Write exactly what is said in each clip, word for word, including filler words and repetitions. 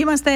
Είμαστε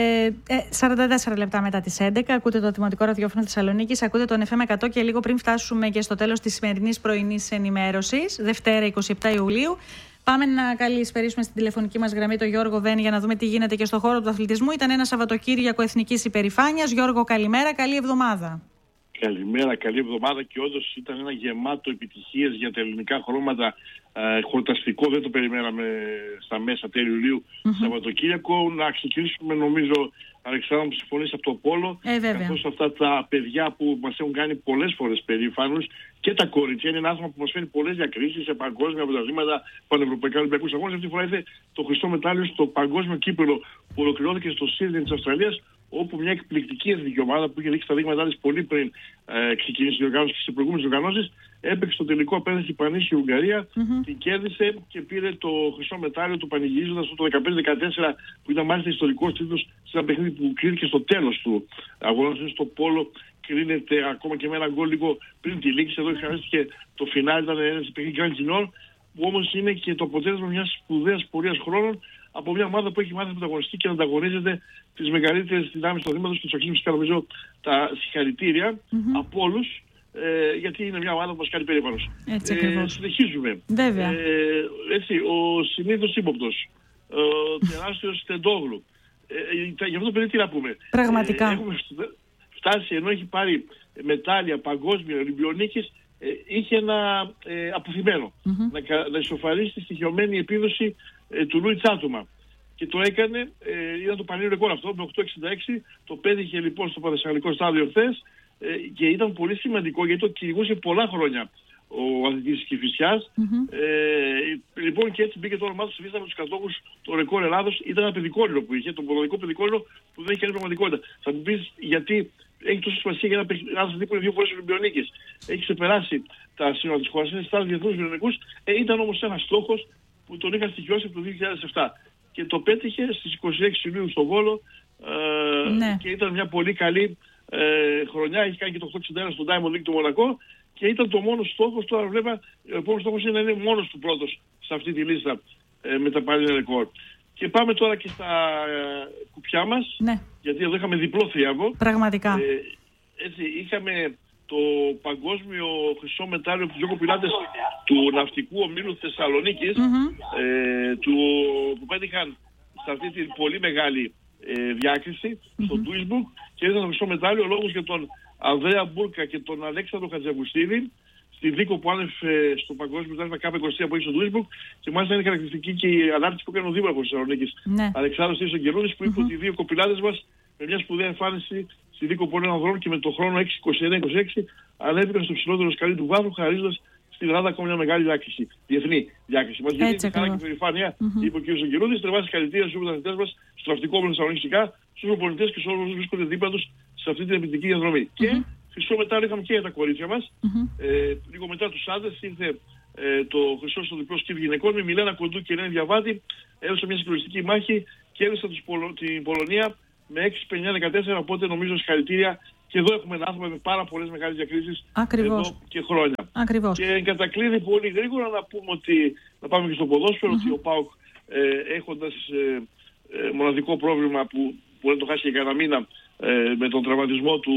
σαράντα τέσσερα λεπτά μετά τις έντεκα. Ακούτε το Δημοτικό Ραδιόφωνο Θεσσαλονίκης, ακούτε τον εφ εμ εκατό και λίγο πριν φτάσουμε και στο τέλος της σημερινής πρωινής ενημέρωσης, Δευτέρα εικοστή εβδόμη Ιουλίου. Πάμε να καλησπερίσουμε στην τηλεφωνική μας γραμμή τον Γιώργο Βένη για να δούμε τι γίνεται και στον χώρο του αθλητισμού. Ήταν ένα Σαββατοκύριακο εθνικής υπερηφάνειας. Γιώργο, καλημέρα, καλή εβδομάδα. Καλημέρα, καλή εβδομάδα και όντως ήταν ένα γεμάτο επιτυχίες για τα ελληνικά χρώματα, ε, χορταστικό, δεν το περιμέναμε στα μέσα τέλη Ιουλίου, mm-hmm. Σαββατοκύριακο. Να ξεκινήσουμε νομίζω, Αλεξάνδρα, που συμφωνείς από το πόλο, ε, καθώς αυτά τα παιδιά που μας έχουν κάνει πολλές φορές περήφανους και τα κορίτσια είναι ένα άθλημα που μας φέρνει πολλές διακρίσεις σε παγκόσμια πρωταθλήματα, πανευρωπαϊκά ολυμπιακούς αγώνες. Αυτή τη φορά ήρθε το χρυσό μετάλλιο στο παγκόσμιο κύπελλο που ολοκληρώθηκε στο Σίδνεϊ της Αυστραλίας, όπου μια εκπληκτική εθνική ομάδα που είχε δείξει τα δείγματά της πολύ πριν ε, ξεκινήσει η διοργάνωση και σε προηγούμενες οργανώσεις, έπαιξε στο τελικό απέναντι στην πανίσχυρη Ουγγαρία, mm-hmm. την κέρδισε και πήρε το χρυσό μετάλλιο του πανηγυρίζοντας το δεκαπέντε δεκατέσσερα, που ήταν μάλιστα ιστορικός τίτλος σε ένα παιχνίδι που κρίθηκε στο τέλος του αγώνα. Στο πόλο κρίνεται ακόμα και με ένα γκολ λίγο πριν τη λήξη. Εδώ χαρίστηκε το φινάλι, ήταν ένα παιχνίδι Grand Final, που όμως είναι και το αποτέλεσμα μιας σπουδαίας πορείας χρόνων από μια ομάδα που έχει μάθει να πρωταγωνιστεί και να ανταγωνίζεται τις μεγαλύτερες δυνάμεις του αθλήματος, και τους αξίζει φυσικά νομίζω τα συγχαρητήρια mm-hmm. από όλους, ε, γιατί είναι μια ομάδα που μας κάνει περήφανος. Έτσι ε, συνεχίζουμε. Βέβαια. Ε, έτσι, ο συνήθως ύποπτος, ο τεράστιος Τεντόγλου. Ε, για αυτό το παιδί τι να πούμε. Πραγματικά. Ε, έχουμε φτάσει, ενώ έχει πάρει μετάλλια παγκόσμια Ολυμπιονίκης, ε, είχε ένα ε, αποθυμένο mm-hmm. να, να ισοφαρίσει τη στοιχειωμένη επίδοση ε, του Λούι Τσάτουμα. Και το έκανε, ε, ήταν το πανελλήνιο ρεκόρ αυτό, με οκτώ εξήντα έξι, το πέτυχε λοιπόν στο Παδεσσαλικό στάδιο χθες, ε, και ήταν πολύ σημαντικό γιατί το κυνηγούσε πολλά χρόνια ο αθλητής της Κηφισιάς. Mm-hmm. Ε, λοιπόν, και έτσι μπήκε το όνομά του στη λίστα με τους κατόχους το ρεκόρ Ελλάδος. Ήταν ένα παιδικόλυρο που είχε, το ποδοτικό παιδικόλυρο που δεν είχε άλλη πραγματικότητα. Θα μου πεις γιατί έχει τόσο σημασία για ένα άνθρωπο που είναι δύο φορές Ολυμπιονίκης. Έχει ξεπεράσει τα σύνορα της χώρας, είναι στάδιο διεθνούς Ολυμπιακούς. Ε, ήταν όμως ένας στόχος που τον είχαν στοιχειώσει από το δύο χιλιάδες επτά. Και το πέτυχε στις είκοσι έξι Ιουλίου στο Βόλο, ε, ναι. και ήταν μια πολύ καλή ε, χρονιά. Έχει κάνει και το οκτώ εξήντα ένα στο Diamond League του Μονακό και ήταν το μόνο στόχος. Τώρα βλέπα, ο επόμενος στόχος είναι να είναι μόνος του πρώτος σε αυτή τη λίστα ε, με τα πανελλήνια ρεκόρ. Και πάμε τώρα και στα ε, κουπιά μας, ναι. γιατί εδώ είχαμε διπλό θρίαμβο. Πραγματικά. Ε, έτσι, είχαμε το παγκόσμιο χρυσό μετάλλιο του Γιώργου Πιλάτες του ναυτικού ομίλου Θεσσαλονίκης, mm-hmm. ε, του, που πέτυχαν σε αυτή την πολύ μεγάλη ε, διάκριση mm-hmm. στο Duisburg, και ήταν το χρυσό μετάλλιο λόγος για τον Ανδρέα Μπούρκα και τον Αλέξανδρο Χατζιαγουστίδη στη δίκο που άνευε στο παγκόσμιο μετάλλιο κάπου είκοσι που έχει στο Duisburg, και μάλιστα είναι χαρακτηριστική και η ανάρτηση που έκανε ο δήμαρχος της Θεσσαλονίκης, ναι. Αλεξάνδρος Τίσογγελούδης, που είπε mm-hmm. ότι οι δύο κοπηλάτες μας με μια σπουδαία εμφάνιση στη δίκο πολλών ανδρών και με το χρόνο έξι είκοσι ένα είκοσι έξι ανέβηκαν στο ψηλότερο σκαλί του βάθρου, χαρίζοντας στην Ελλάδα ακόμα μια μεγάλη διάκριση. Διεθνή διάκριση. Μας γεννήθηκε χαρά και περηφάνεια, mm-hmm. είπε ο κ. Ζογγελούδης. Τρεβάσει χαρητήρια στους αθλητές μας, στο ναυτικό όμιλο Θεσσαλονίκης, στους προπονητές και σε όλους όσους βρίσκονται δίπλα τους σε αυτή την επιτυχική διαδρομή. Mm-hmm. Και χρυσό μετάλλιο είχαμε και για τα κορίτσια μας. Mm-hmm. Ε, λίγο μετά τους άντρες ήρθε ε, το χρυσό στο διπλό σκύβ γυναικών με Μιλένα Κοντού και Ελένη Διαβάτη. Έδωσε μια συγκλονιστική μάχη και έδωσε την Πολωνία με έξι πενήντα δεκατέσσερα, οπότε νομίζω συγχαρητήρια. Και εδώ έχουμε ένα άθλημα με πάρα πολλές μεγάλες διακρίσεις εδώ και χρόνια. Ακριβώς. Και κατακλείδη πολύ γρήγορα να πούμε ότι, να πάμε και στο ποδόσφαιρο, mm-hmm. ότι ο ΠΑΟΚ ε, έχοντας ε, ε, μοναδικό πρόβλημα που μπορεί να το χάσει και κανένα μήνα ε, με τον τραυματισμό του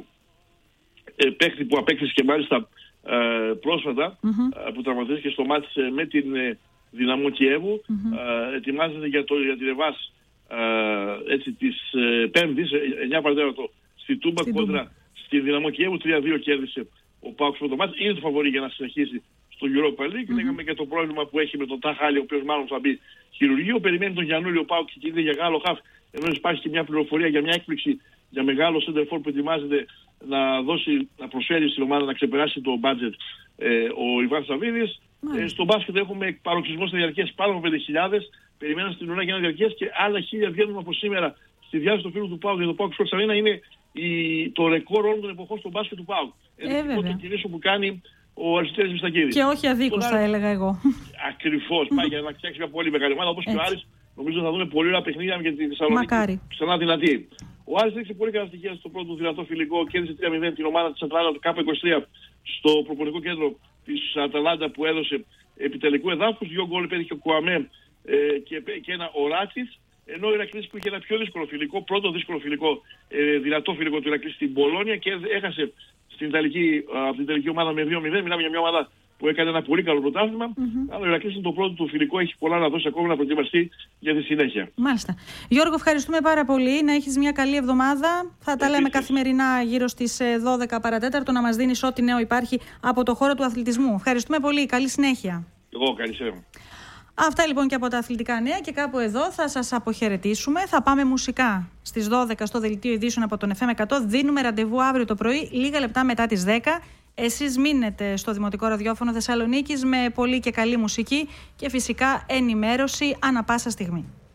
ε, παίκτη που απέκτησε και μάλιστα ε, πρόσφατα, mm-hmm. ε, που τραυματίστηκε στο μάτς ε, με την ε, Δυναμό Κιέβου, mm-hmm. ε, ετοιμάζεται για, το, για τη ρεβάς ε, έτσι, της ε, Πέμπτης, εννιά παρατέταρτο, στη Τούμπα κόντρα στη Δυναμό Κιέβου. τρία δύο κέρδισε ο ΠΑΟΚ στο το μάτς. Είναι το φαβορί για να συνεχίσει στο Europa League. Mm-hmm. Λέγαμε και το πρόβλημα που έχει με τον Ταχάλη, ο οποίος μάλλον θα μπει χειρουργείο. Περιμένει τον Γιαννούλη ο ΠΑΟΚ και κινείται για Γάλλο χαφ. Ενώ υπάρχει και μια πληροφορία για μια έκπληξη για μεγάλο σέντερφορ που ετοιμάζεται να, δώσει, να προσφέρει στην ομάδα να ξεπεράσει το budget ε, ο Ιβάν Σαββίδης. Mm-hmm. Ε, στο μπάσκετ έχουμε παροξισμό στα διαρκείας πάνω από πέντε χιλιάδες. Περιμέναν στην ουρά για ένα διαρκείας και άλλα χίλια βγαίνουν από σήμερα στη διάθεση του φίλου του ΠΑΟΚ. Για το ΠΑΟΚ Σπορτ Αρίνα είναι η, το ρεκόρ όλων των εποχών στο μπάσκετ του ΠΑΟΚ. Είναι το κινήσιο που κάνει ο Αριστοτέλης Μιστακίδης. Και όχι αδίκως, θα έλεγα εγώ. Ακριβώς. Πάει για να φτιάξει μια πολύ μεγάλη ομάδα, όπως και ο Άρης. Νομίζω θα δούμε πολύ ωραία παιχνίδια για τη Θεσσαλονίκη. Ξανά δυνατή. Ο Άρης έδειξε πολύ καλά στοιχεία στο πρώτο δυνατό φιλικό. Κέρδισε τρία μηδέν την ομάδα της Αταλάντα του Κάπα είκοσι τρία στο προπονητικό κέντρο της Αταλάντα που έδωσε επιτελικού εδάφους. Δύο γκολ πέτυχε ο Κουαμέ ε, και, και ένα ο Ράτσιτς. ενώ ο Ηρακλής που είχε ένα πιο δύσκολο φιλικό, πρώτο δύσκολο φιλικό, ε, δυνατό φιλικό του Ηρακλή στην Πολόνια και έχασε στην Ιταλική, από την Ιταλική ομάδα με δύο μηδέν. Μιλάμε για μια ομάδα που έκανε ένα πολύ καλό πρωτάθλημα. Mm-hmm. Αλλά ο Ηρακλής είναι το πρώτο του φιλικό, έχει πολλά να δώσει ακόμα να προετοιμαστεί για τη συνέχεια. Μάλιστα. Γιώργο, ευχαριστούμε πάρα πολύ. Να έχεις μια καλή εβδομάδα. Θα τα λέμε καθημερινά γύρω στις δώδεκα παρατέταρτο να μας δίνεις ό,τι νέο υπάρχει από το χώρο του αθλητισμού. Ευχαριστούμε πολύ. Καλή συνέχεια. Εγώ, καλησπέρα. Αυτά λοιπόν και από τα αθλητικά νέα και κάπου εδώ θα σας αποχαιρετήσουμε. Θα πάμε μουσικά στις δώδεκα στο δελτίο ειδήσεων από τον εφ εμ εκατό. Δίνουμε ραντεβού αύριο το πρωί, λίγα λεπτά μετά τις δέκα. Εσείς μείνετε στο Δημοτικό Ραδιόφωνο Θεσσαλονίκης με πολύ και καλή μουσική και φυσικά ενημέρωση ανά πάσα στιγμή.